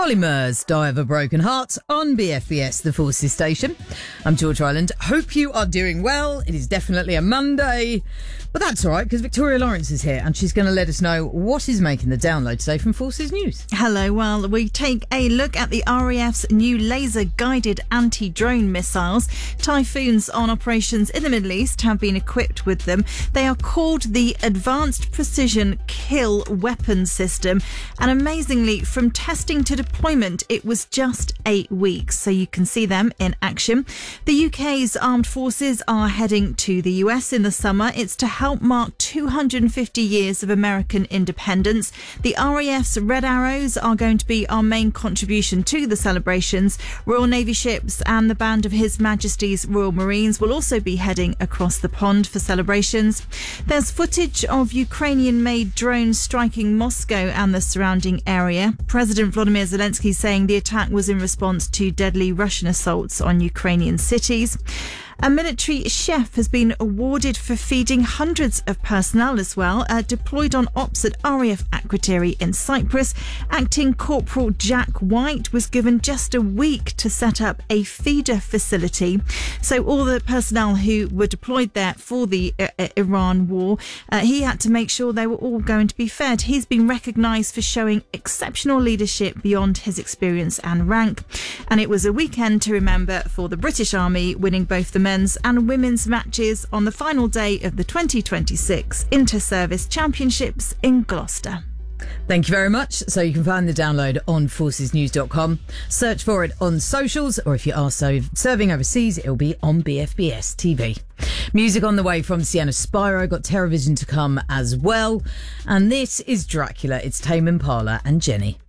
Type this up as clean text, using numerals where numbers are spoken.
Ollie Murs, Die of a Broken Heart on BFBS, the Forces station. I'm George Ireland. Hope you are doing well. It is definitely a Monday, but that's all right because Victoria Lawrence is here and she's going to let us know what is making the download today from Forces News. Hello. Well, we take a look at the RAF's new laser-guided anti-drone missiles. Typhoons on operations in the Middle East have been equipped with them. They are called the Advanced Precision Kill Weapon System, and amazingly, from testing to deployment, it was just 8 weeks, so you can see them in action. The UK's armed forces are heading to the US in the summer. It's to help mark 250 years of American independence. The RAF's Red Arrows are going to be our main contribution to the celebrations. Royal Navy ships and the band of His Majesty's Royal Marines will also be heading across the pond for celebrations. There's footage of Ukrainian-made drones striking Moscow and the surrounding area. President Volodymyr Zelensky saying the attack was in response to deadly Russian assaults on Ukrainian cities. A military chef has been awarded for feeding hundreds of personnel as well, deployed on ops at RAF Akrotiri in Cyprus. Acting Corporal Jack White was given just a week to set up a feeder facility. So all the personnel who were deployed there for the Iran war, he had to make sure they were all going to be fed. He's been recognised for showing exceptional leadership beyond his experience and rank. And it was a weekend to remember for the British Army, winning both the men's and women's matches on the final day of the 2026 Inter-Service Championships in Gloucester. Thank you very much. So you can find the download on forcesnews.com. Search for it on socials, or if you are serving overseas, it'll be on BFBS TV. Music on the way from Sienna Spyro, got TerraVision to come as well. And this is Dracula. It's Tame Impala and Jenny.